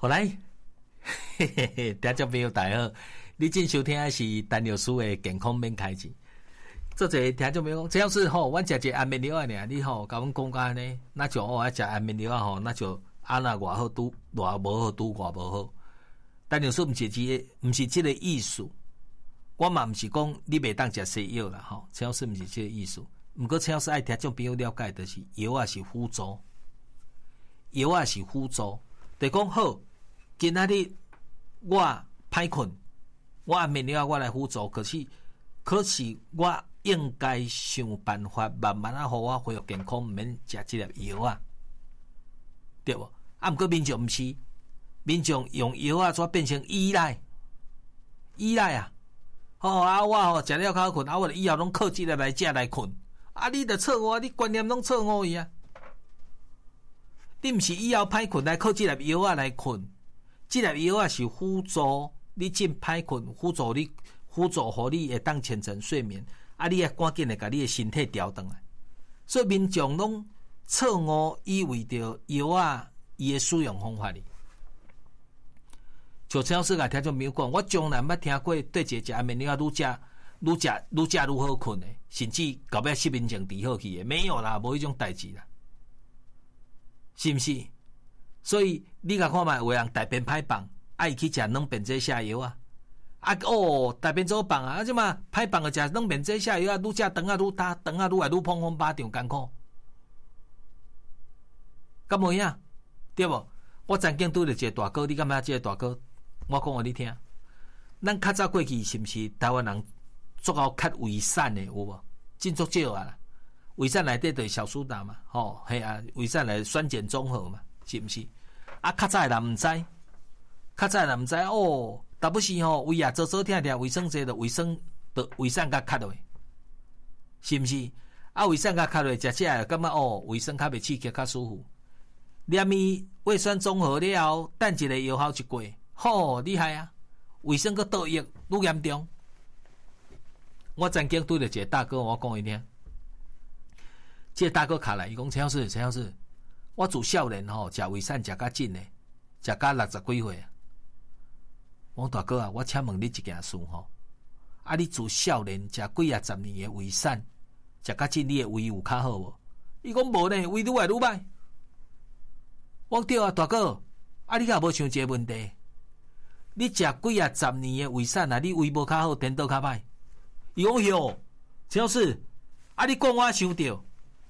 好来，嘿嘿嘿，听众朋友大家好，你正收听的是陈老师的健康免开钱。做者听众朋友讲，只要是吼，阮食一安眠药啊，尔你吼，甲阮讲安尼，那就我食安眠药啊吼，那就安那偌好拄偌无好拄偌无好。陈老师毋是即个意思，我嘛毋是讲你袂当食西药啦吼，只要是毋是即个意思。毋过只要是爱听众朋友了解，就是药啊是辅助，药啊是辅助，就讲好。今仔日我歹困，我安眠药我来辅助，可是我应该想办法慢慢啊，互我恢复健康，毋免食即粒药啊，对无？啊，毋过民众毋是，民众用药啊，怎变成依赖啊！我食了较困，我以后拢靠即粒来食来困，你着错我，你观念拢错误伊啊！你毋是以后歹困来靠即粒药啊来困。即粒药啊是辅助你进歹困，辅助互你会当浅层睡眠，你也赶紧的甲你的身体调转来。所以民众拢错误以为着药啊伊的使用方法哩。就陈老师甲听众朋友讲，我从来捌听过对一个食安眠药愈食愈好困的，甚至到尾失眠症治好去的，没有啦，无迄种代志啦，是毋是？所以你甲看觅有人大便歹放，伊去食软便剂下药啊！大便做放啊！即嘛歹放个食软便剂下药啊，愈食肠啊愈大，肠啊愈来愈砰砰巴掌艰苦，敢无影？对无？我曾经拄着一个大哥，你感觉即个大哥？我讲互你听，咱较早过去是毋是台湾人足够较胃散的有无？真足少啊啦！胃散内底就是小苏打嘛，吼，系啊，胃散内酸碱中和嘛。是毋是？较早人毋知，达不是吼，胃啊做做疼疼，胃酸济的胃酸甲咳落，是毋是？胃酸甲咳落，食起来感觉胃酸较袂刺激，较舒服。念伊胃酸中和了后，等一个药效一过，厉害啊！胃酸个倒溢愈严重。我曾经对着一个大哥，我讲伊听，这个大哥卡来，伊讲陈老师。我自少年食胃散食较紧诶，食到60几岁啊。我大哥啊，我请问你一件事你自少年食几10年诶胃散，食较紧，你诶胃有较好无？伊讲无呢，胃愈来愈歹。我对啊，大哥，你敢无想一个问题？你食几10年诶胃散你胃无较好，颠倒较歹？伊讲哟，陈老师，你讲我想着，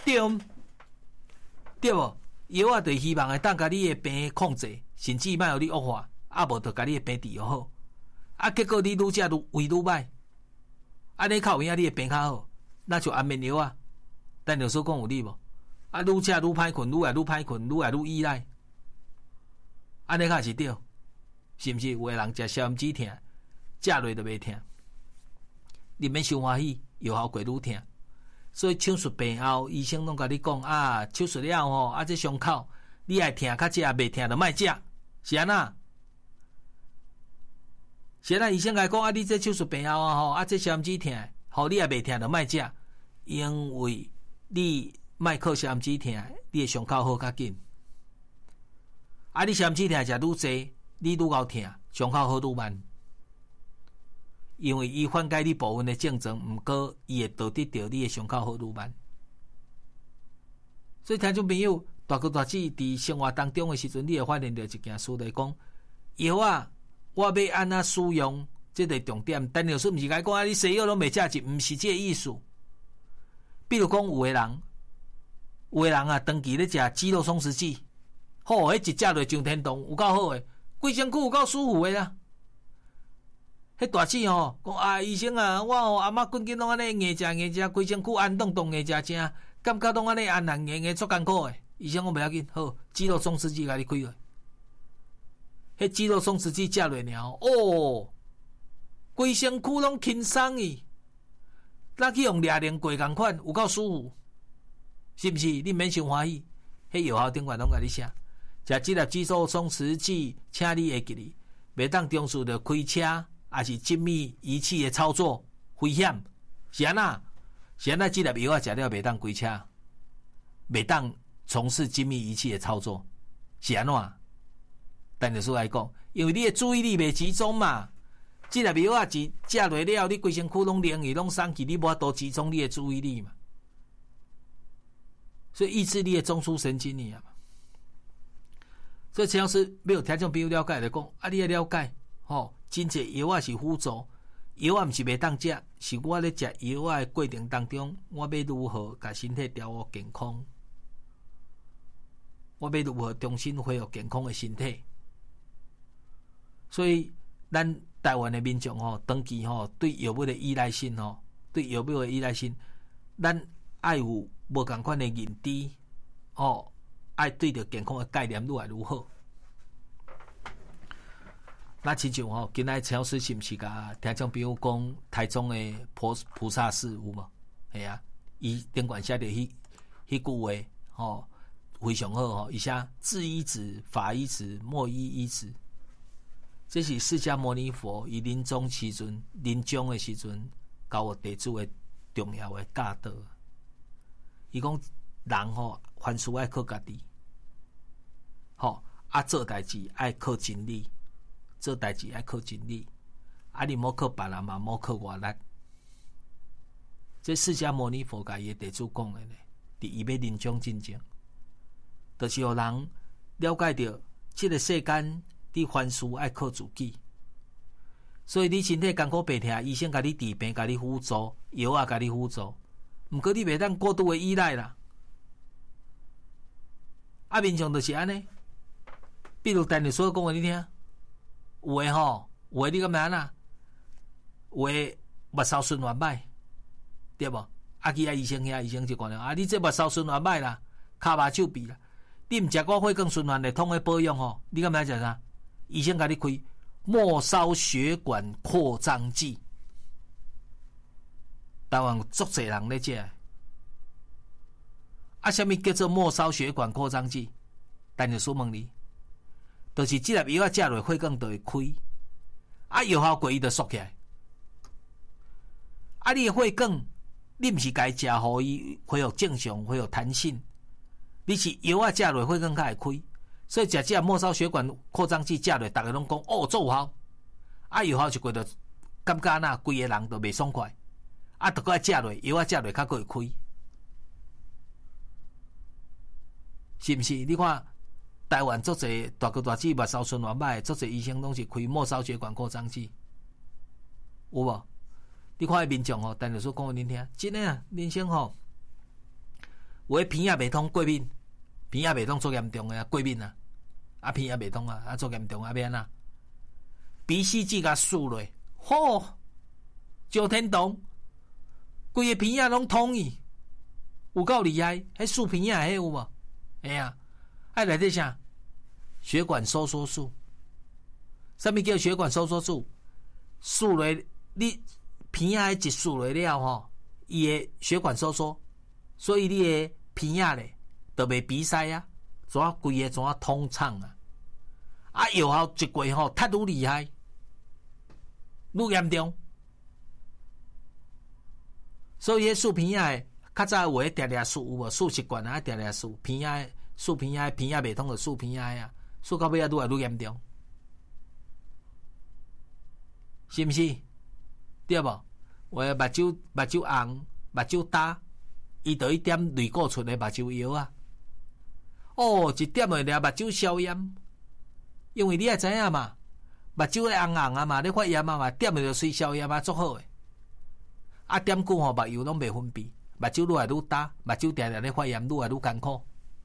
对无？药啊，就希望会当甲你的病控制，甚至莫互你恶化，无就甲你的病治疗好。结果你愈食胃愈歹，你靠影你的病较好，那就安眠药啊。但有所讲有理无？愈食愈歹困，愈来愈歹困，愈来愈依赖，安尼才是对，是毋是？有的人食消炎止痛，食落就袂痛，你免伤欢喜，药效过愈痛。所以手术病后，医生拢甲你讲手术了后这伤口你爱疼较食，袂疼就莫食，是安那？是安那？医生甲讲你这手术病后这消炎止疼，你也袂疼就莫食，因为你莫靠消炎止疼，你的伤口好较紧。你消炎止疼食愈济，你愈够疼，伤口好愈慢。因为伊缓解你部分的症状，毋过伊会导致到你的伤口好愈慢。所以听众朋友，大哥大姐伫生活当中的时阵，你会发现到一件事来讲，药啊，我要安怎使用，这个重点。但有时毋是甲讲你西药拢袂食，毋是这个意思。比如讲，有的人啊，长期咧食肌肉松弛剂，迄一食落上天堂，有够好诶，规身躯有够舒服诶啦。迄大姊讲医生啊，我阿嬷滚紧拢安尼硬食，规身躯安动硬食正，感觉拢安尼安硬足艰苦诶。医生讲袂要紧，好，肌肉松弛剂甲你开落。迄肌肉松弛剂食落了，规身躯拢轻松伊，咱去用抓灵过共款，有够舒服，是毋是？你免伤欢喜，迄药效顶管拢甲你写，食即粒肌肉松弛剂，请你会记哩，袂当中途着开车。还是精密仪器的操作危险，是安那？是安那？这粒药食了袂当开车，袂当从事精密仪器的操作，是安怎？ 陈律师来讲，因为你的注意力袂集中嘛，即个药啊，食落了，你规身躯拢冷去，拢送去，你无法度集中你的注意力嘛，所以抑制你的中枢神经里啊。所以陈老师要有听众朋友了解来讲，啊，你要了解，真侪药啊是辅助，药啊毋是袂当食，是我咧食药啊的过程当中，我要如何甲身体调和健康，我要如何重新恢复健康的身体。所以，咱台湾的民众长期对药物的依赖性对药物的依赖性，咱爱有无共款的认知爱对着健康的概念愈来愈好。那亲像今仔陈老师是毋是甲听众朋友讲台中的菩萨寺有无？系啊，伊顶管写着迄句话非常好伊写智依止、法依止、莫依依止。这是释迦牟尼佛伊临终的时阵，教我弟子的重要的教导。伊讲人凡事爱靠家己，做代志爱靠真理，做代志爱靠真理，你莫靠别人嘛，莫靠外力。这释迦牟尼佛甲伊的弟子讲的呢，伫伊要临终之前，就是互人了解到这个世间。你凡事爱靠自己，所以你身体艰苦病痛，医生甲你治病，甲你辅助，药啊甲你辅助，毋过你袂当过度的依赖啦。面上就是安尼，比如陈律师讲给你听，有诶你敢知啦？有诶目梢循环歹，对无？去医生遐，医生就讲了，你这目梢循环歹啦，骹麻手臂啦，你毋食过血管循环的通的保养你敢知食啥？医生甲你开末梢血管扩张剂，台湾足侪人咧食。什么叫做末梢血管扩张剂？陈律师问你，就是这粒药食落血管就会开，药效过伊就缩起来。你的血管，你毋是该食，互伊恢复正常，恢复弹性，你是药食落血管才会开。所以食这末梢血管扩张剂食落，大家拢讲做有效，有效就过着感觉那规个人都袂爽快，都搁食落，药食落较过会开，是毋是？你看台湾足侪大哥大姐目梢循环歹，足侪医生拢是开末梢血管扩张剂，有无？你看民众陈律师讲给恁听，真诶啊，人生有诶鼻也袂通过敏，鼻也袂通足严重诶过敏鼻也袂通足严重要安怎？鼻息剂甲输落，上天堂，规个鼻仔拢通去，有够厉害！迄输鼻仔迄有无？哎呀，内底啥？血管收缩术。什么叫血管收缩术？输落你鼻仔一输落了伊个血管收缩，所以你个鼻仔咧就袂鼻塞规个通畅药效一过太愈厉害，愈严重。所以迄输鼻仔较早有迄定输有无？输习惯定输鼻仔，输鼻仔鼻仔袂通就输鼻仔输到尾愈来愈严重，是毋是？对无？目睭红，目睭焦，伊就一点类固醇的目睭药一点就了目睭消炎，因为你也知影嘛，目睭会红红嘛，你发炎嘛，点就随消炎足好诶。点久目油拢袂分泌，目睭愈来愈焦，目睭定定咧发炎，愈来愈艰苦。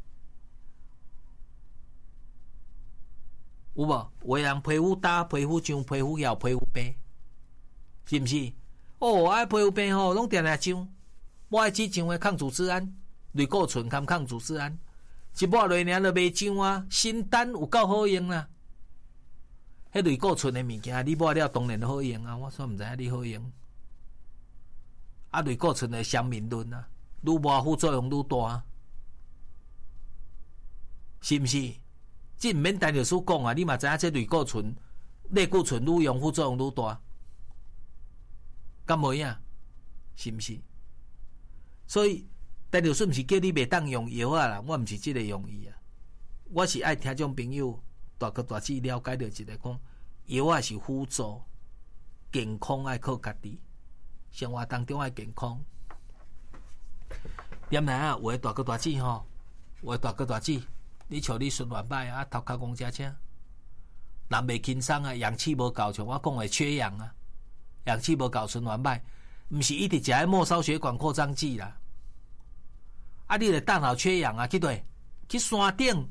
有无？有人皮肤焦、皮肤痒、皮肤痒、皮肤病，是毋是？皮肤病拢定定痒，我爱吃痒的抗组织胺、类固醇含抗组织胺。一抹落尔就袂痒心丹有够好用啦！迄类固醇的物件，你抹了当然好用我煞毋知影你好用。类固醇的双面论愈抹副作用愈大，是毋是？这毋免陈律师讲你嘛知影这类固醇愈用副作用愈大，敢无影？是毋是？所以。陈律师毋是叫你袂当用药啦，我毋是即个用意我是爱听众朋友大哥大姐了解到一个讲，药啊是辅助，健康爱靠家己，生活当中爱健康。点来啊，有诶大哥大姐吼，有诶大哥大姐，你像你循环歹啊，头壳公车车，人袂轻松啊，氧气无够，像我讲诶缺氧啊，氧气无够循环歹，毋是一直食迄末梢血管扩张剂啦。啊，你的大脑缺氧啊，去对，去山顶，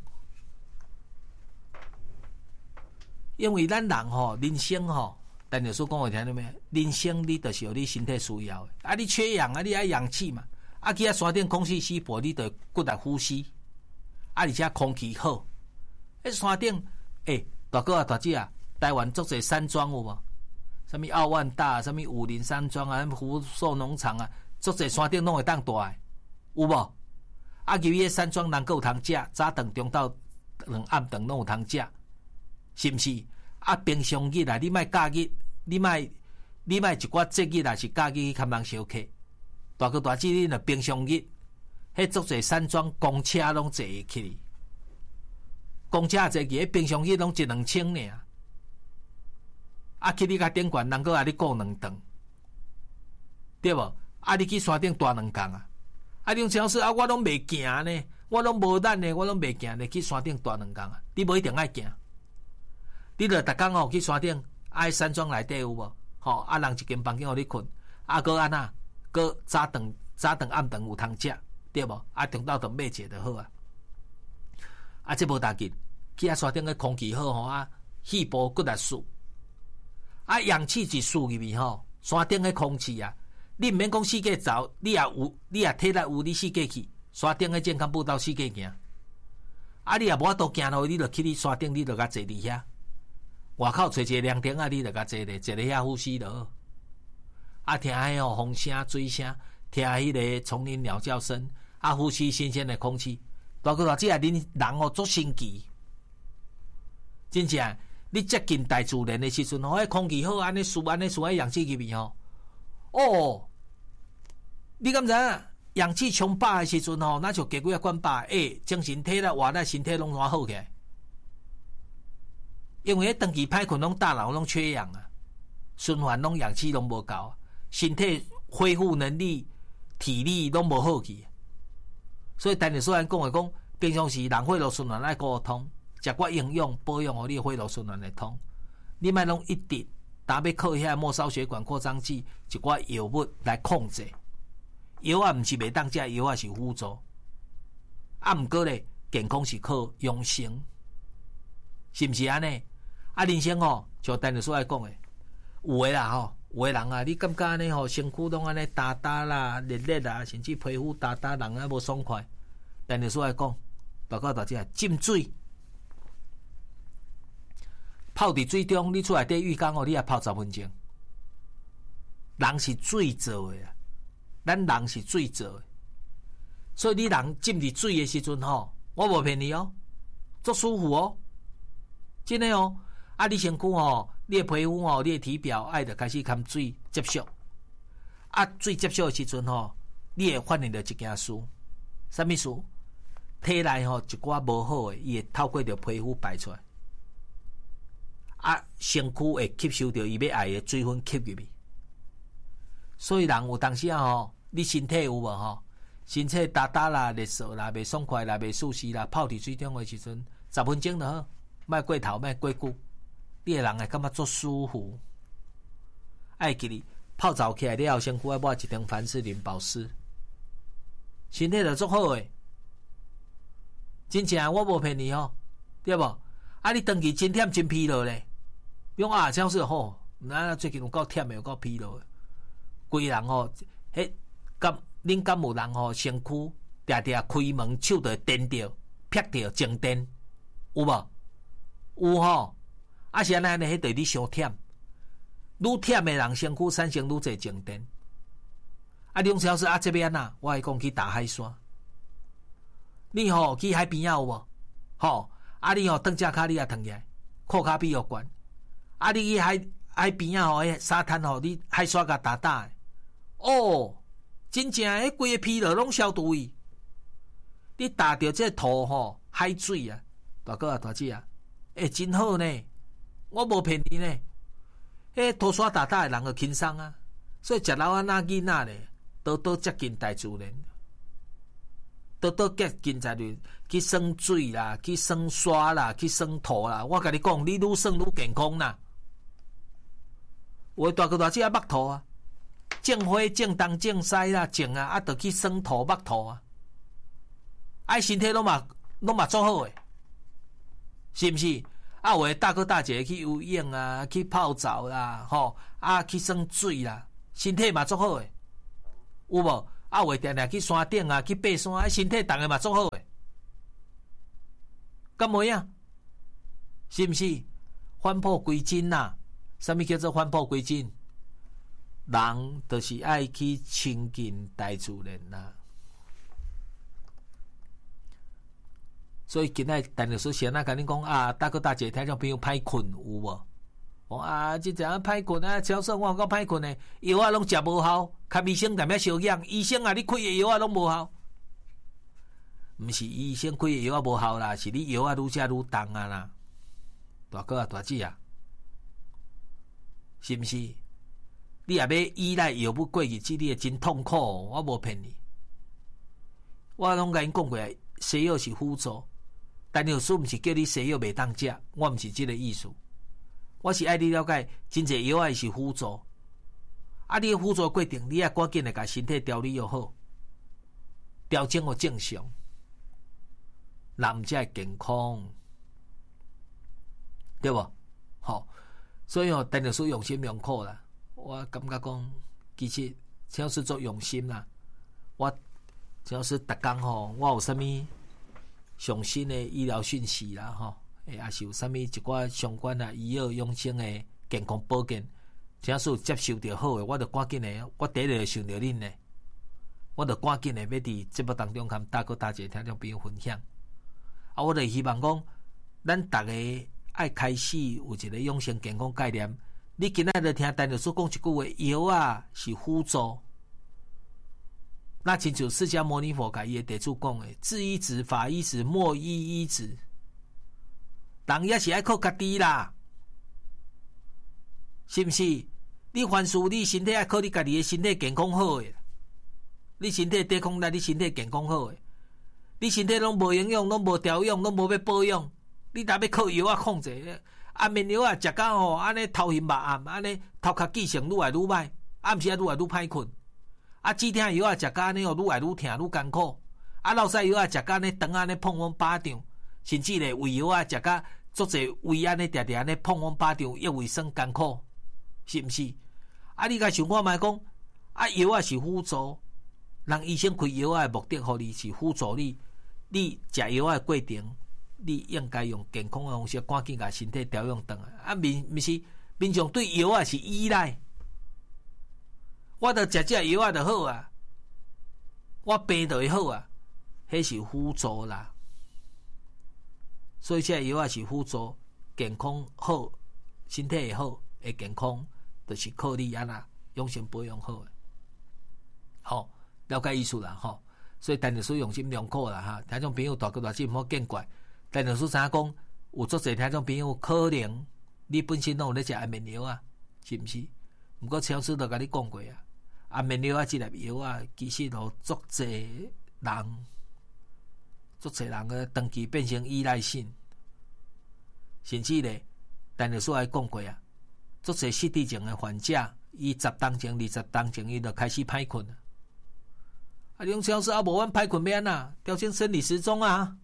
因为咱人吼，人生吼，但有所讲有听到没？人生你就是有你身体需要的，啊，你缺氧啊，你爱氧气嘛。啊，去山顶空气稀薄，你得骨来呼吸。啊，而且空气好。山顶，大哥啊，大姐啊，台湾足侪山庄有无？什么奥万大，什么武林山庄啊，福寿农场啊，足侪山顶拢会当住的，有无？啊，由于山庄人够有通食，早顿中昼暗顿拢有通食，是毋是？啊，平常日啊，你莫假日，你莫一寡节日啊，是假日去看人烧客。大哥大姐，你若平常日，迄足侪山庄公车拢坐起，公车坐起，平常日拢1-2千尔。啊，去你甲顶悬，人个啊你顾2顿，对无？啊，你去山顶大2工啊！啊，你讲是啊，我拢袂行呢，我拢无力呢，我拢袂行呢，去山顶大2工啊！你无一定爱行，你著逐工吼去山顶，啊，山庄内底有无？吼，啊，人一间房间互你困，啊，搁安那？搁早顿暗顿有通食，对无？啊，中昼顿买者就好啊。啊，这无大紧，去啊山顶个空气好吼啊，细胞骨力输，啊氧气一输入去吼，山顶个空气啊，你毋免讲四界走，你也体力有，你四界去，山顶个健康步道四界行。啊，你也无法度行落去，你著去你山顶，你著甲坐伫遐，外口找一个凉亭啊，你著甲坐咧，坐咧遐呼吸就好。啊，听迄个风声、水声，听迄个丛林鸟叫声，啊，呼吸新鲜的空气。大哥大姐啊，恁人哦足神奇，真正你接近大自然的时阵，迄空气好，安尼输迄氧气入去吼。哦，你敢知影？氧气充饱的时阵吼，那就加几啊罐饱，精神体力、活力、身体拢偌好起来。因为迄长期歹困，拢大脑拢缺氧啊，循环拢氧气拢无够。身体恢复能力、体力拢无好去，所以但是虽然讲的讲，平常时人血路循环爱沟通，食寡营养保养互你血路循环会通。你莫拢一直打要靠遐末梢血管扩张剂一寡药物来控制，药啊毋是袂当食，药啊是辅助。啊，毋过咧，健康是靠养生，是毋是安尼？啊，人生吼，像但是所爱讲的，有诶啦吼。有诶人啊，你感觉安尼吼，身躯拢安尼打打啦、热热啦，甚至皮肤打打，人啊无爽快。但是所来讲，大哥大姐浸水，泡伫水中，你出来底浴缸哦，你也泡10分钟。人是水做诶啊，咱人是水做诶，所以你人浸伫水诶时阵吼，我无骗你哦，足舒服哦，真诶哦。啊，你身躯吼。你的皮肤吼，你的体表爱着开始含水接触，啊，水接触的时阵吼，你会发现到一件事，什么事？体内吼一寡无好的，伊会透过着皮肤排出来，啊，身躯会吸收到伊要爱的水分吸入去。所以人有当时啊吼，你身体有无吼？身体打打啦、热燥啦、袂爽快啦、袂舒适啦，泡伫水中的时阵，10分钟就好，莫过头，莫过久。你个人会感觉足舒服，爱记哩泡澡起来了后，身躯爱抹一层凡士林保湿，身体就足好诶。真正我无骗你哦，对无？啊，你长期真忝真疲劳咧，用啊，这样是好，咱最近有够忝诶，有够疲劳诶，规人吼，迄恁敢有人吼身躯定定开门手就电着、劈着、静电，有无？有吼。啊是安尼，迄对你伤忝，愈忝的人身躯产生愈侪静电。啊，你讲是啊，这边啊，我会讲去大海山，你吼去海边啊有无？吼，啊你吼蹬只骹你也腾起来，裤骹比较悬。啊，你去海边啊吼，迄沙滩吼，你海沙甲打打的，哦，真正迄规个疲劳拢消除去。你踏着这土吼海水啊，大哥啊大姐啊。 真好呢，我无骗你呢。拖沙打打的人就轻松啊，所以食老仔囡仔咧，多接近大自然，多接近在去耍水啦，去耍沙啦，去耍土啦。我甲你讲，你愈耍愈健康啦。有诶大哥大姐啊，木土啊，种花、种东、种西啦，种啊，就去耍土、木土啊。身体拢嘛做好诶，是毋是？有诶大哥大姐去游泳啊，去泡澡啦，去耍水啦，身体嘛做好诶，有无？有诶定定去山顶啊，去爬山，身体逐个嘛做好诶，敢无影？是毋是？返璞归真呐？啥物叫做返璞归真？人就是爱去亲近大自然啦。所以今仔陈律师先甲你讲啊，大哥大姐听众朋友歹困有无？即阵歹困啊，超说我够歹困诶，药啊拢食无效，看医生踮遐烧养，医生啊，你开诶药啊拢无效。毋是医生开诶药啊无效啦，是你药啊愈食愈重啊啦，大哥啊大姐啊，是毋是？你也要依赖药物过日子，你会真痛苦，我无骗你。我拢甲因讲过，西药是辅助。陈律师毋是叫你西药袂当食，我毋是即个意思。我是爱你了解，真侪药是辅助。你的辅助过程，你也赶紧来甲身体调理又好，调整互正常，人才会健康，对无？好，所以陈律师用心良苦啦。我感觉讲，其实只要是做用心啦，我只要是逐工我有啥物上新的医疗讯息啦，也是有啥物一寡相关的医药养生的健康保健，只要是有接受到好的，我就赶紧的，我第一个想到恁呢，我就赶紧的要伫节目当中跟大哥大姐听众朋友分享。我就希望讲，咱大家爱开始有一个养生健康概念。你今仔日听陈律师讲一句话，药啊是辅助。那亲像释迦牟尼佛甲伊诶地主讲诶，智一子、法一子、莫一一子，人也是爱靠家己啦，是毋是？你凡事你身体爱靠你家己诶身体健康好诶，你身体抵抗力，你身体健康好诶，你身体拢无营养，拢无调养，拢无要保养，你若要靠药啊控制，安眠药啊食到安尼头晕目暗，安尼头壳记性愈来愈歹，暗时啊愈来愈歹困。止痛药啊，食到安尼愈来愈疼愈艰苦。落屎药啊，食到安尼肠安尼碰碰巴掌，甚至咧胃药啊，食到足侪胃安尼定定安尼碰碰巴掌，越胃酸艰苦，是毋是？你甲想看觅讲，药啊是辅助，人医生开药啊的目的，互你是辅助你食药啊的过程，你应该用健康的方式，赶紧甲身体调养转来。毋是民众对药啊是依赖。我着食这药啊就好啊，我病就会好啊，迄是辅助啦。所以这药啊是辅助，健康好，身体会好，会健康，就是靠你安那养生保养好诶。好，了解意思啦吼。所以陈律师用心良苦啦听众朋友大哥大姐毋好见怪。陈律师怎讲？有足侪听众朋友可能你本身拢有咧食安眠药啊，是毋是？毋过超市都甲你讲过啊。安眠药啊，即粒药啊，其实都足侪人个长期变成依赖性，甚至咧，陈律师还讲过啊，足侪失智症的患者，伊10当前、20当前，伊就开始歹困啊。你用超市无阮歹困要安那？调整生理时钟啊！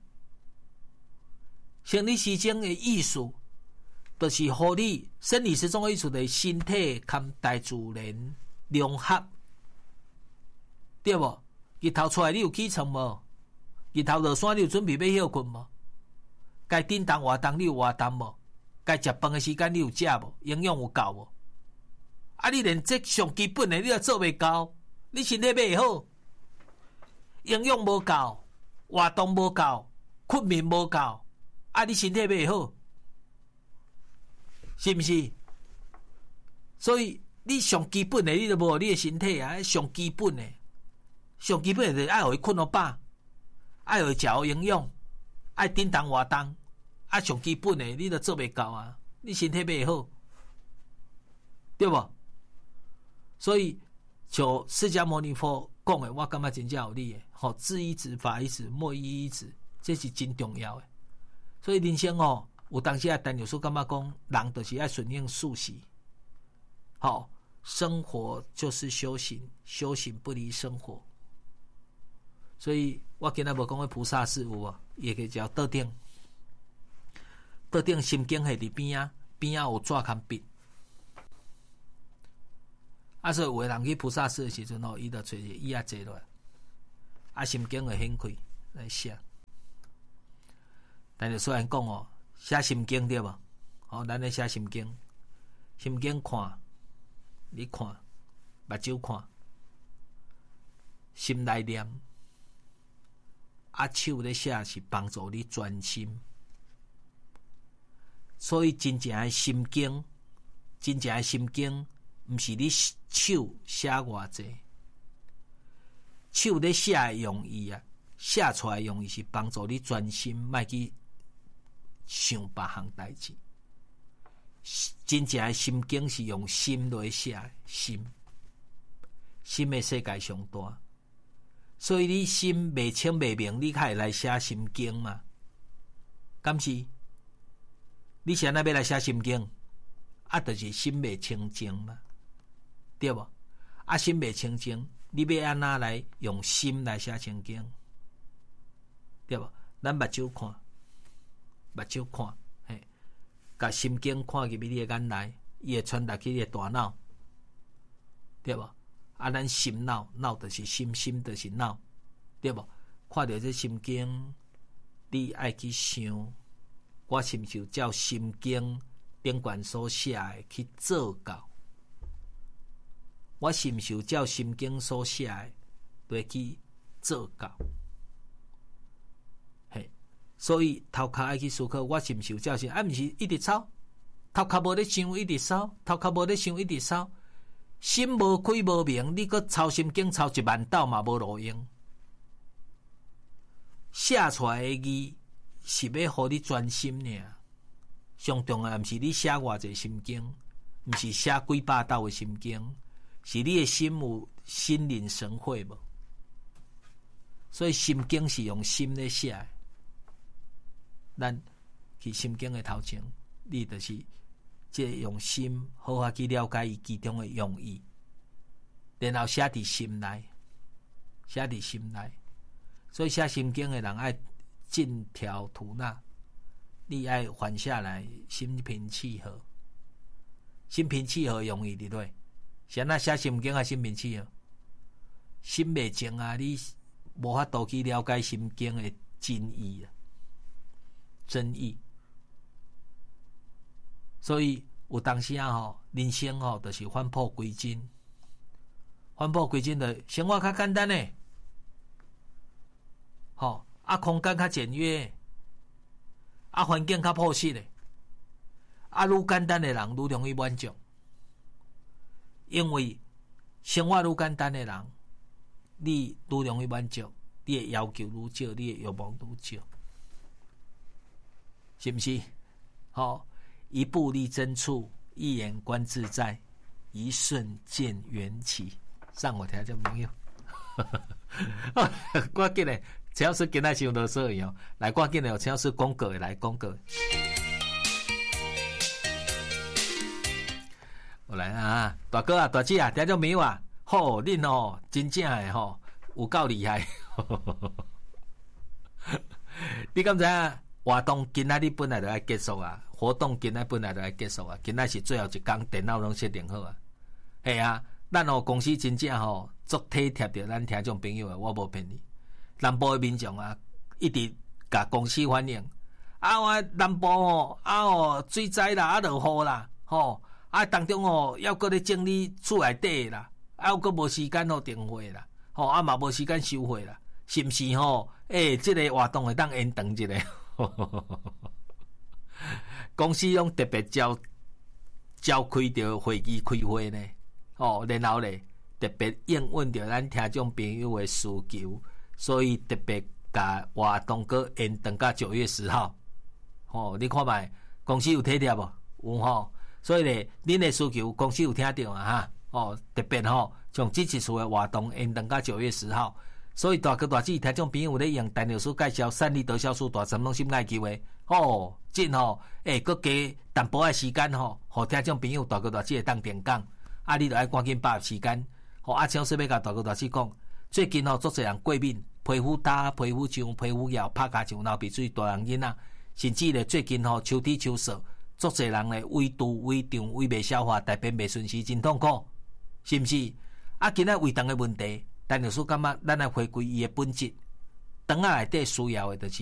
生理时钟的意思，就是互你生理时钟的意思，就是身体含大自然融合。对无？日头出来你有起床无？日头落山你有准备要休困无？该叮当活动你有活动无？该食饭的时间你有食无？营养有够无？你连这上基本的你也做袂到，你身体要会好，营养无够，活动无够，困眠无够，你身体要会好，是毋是？所以你上基本的你都无你的身体啊，上基本的。上基本就是爱互伊困好饱，爱互伊食好营养，爱叮当活动， 啊，上基本的你都做袂到啊，你身体袂好，对无？所以就释迦牟尼佛讲的，我感觉真正有理的。吼，知一止，法一止，莫依一止，这是真重要的。所以人生哦，有当时啊，但有时候感觉讲，人就是要顺应数习。好，生活就是修行，修行不离生活。所以我今仔无讲个菩萨事有啊，也可以叫桌顶。桌顶心经系伫边啊，边啊有纸坎笔。啊，所以有个人去菩萨寺的时阵吼，伊就找一个椅仔坐落来，啊，心经会掀开来写。但是虽然讲哦，写心经对无？哦，咱咧写心经，心经看，你看，目睭看，心内念，啊，手咧写是帮助你专心。所以真正的心经，真正的心经，毋是你手写偌济，手咧写的用意啊，写出来的用意是帮助你专心，莫去想别项代志。真正的心经是用心来写的，心的世界上大，所以你心未清未明，你才会来写心经嘛？敢是？你是安那要来写心经，啊，就是心未清净嘛，对无？啊，心未清净，你要安那来用心来写心经，对无？咱目睭看，目睭看，嘿，甲心经看入去你的眼内，伊会传达去你的大脑，对无？啊，咱心脑，脑就是心，心就是脑，对无？看到这心经，你爱去想。我是毋是照心经顶悬所写的去做到？我是毋是照心经所写的来去做到？嘿，所以头壳爱去思考，我是毋是照心？啊，毋是一直走，头壳无咧想一直走，头壳无咧想一直走，心无开无明，你搁抄心经抄10000道嘛无路用，写出来的字。是要互你专心尔，上重要毋是你写偌济心经，毋是写几百道的心经，是你的心有心领神会无？所以心经是用心咧写的，咱去心经的头前，你就是即用心好好去了解伊其中的用意，然后写伫心内，写伫心内。所以写心经的人爱。尽调吐纳，你爱缓下来，心平气和。心平气和容易，对不对？是那写心经啊，心平气和，心未静啊，你无法度去了解心经的真意啊，真意。所以有当时啊，吼，人生吼，就是返璞归真。返璞归真的生活较简单诶，吼。啊，空间较简约，啊，环境较朴实的，啊，愈简单的人愈容易满足，因为生活愈简单的人，你愈容易满足，你的要求愈少，你的欲望愈少，是不是？好，一步立真处，一眼观自在，一瞬见缘起。上我听众朋友，我记得。陈老师今仔上啰嗦样，来赶紧的，陈老师讲过的来讲过。我来啊，大哥啊，大姐啊，听众朋友啊，吼，恁哦，真正的吼，有够厉害。你敢知影活动今仔日本来就要结束啊？活动今仔本来就要结束啊，今仔是最后一天，电脑拢设定好啊。系啊，咱哦公司真正吼，足体贴着咱听众朋友的，我无骗你。南部的民众啊，一直甲公司反映啊，我南部吼水灾啦，落雨啦，吼当中要搁咧整理厝内底啦，还搁无时间订货啦，嘛无时间收货啦，是毋是吼？即个活动会当延长一下。公司拢特别召开着会议开会呢，然后咧特别应允着咱听众朋友的需求。所以特别把活动搁延长到9月10号， 你看卖公司有体贴无？有吼，所以咧，恁的需求公司有听到啊哈，特别从这一次的活动延长到9月10号，所以大哥大姐听众朋友咧用陈老师介绍善利得销售大餐拢心爱求的，真搁加淡薄仔时间互听众朋友大哥大姐会当定讲，你著爱赶紧把握时间，阿超说要甲大哥大姐讲，最近足侪人过敏，皮肤干、皮肤痒、皮肤痒、拍骹像流鼻水、大人囡仔，甚至咧最近秋低秋燥。足侪人咧胃肚、胃胀、胃袂消化，大便袂顺时，真痛苦，是毋是？今仔胃肠的问题，陈老师感觉咱来回归伊的本质，肠仔内底需要的就是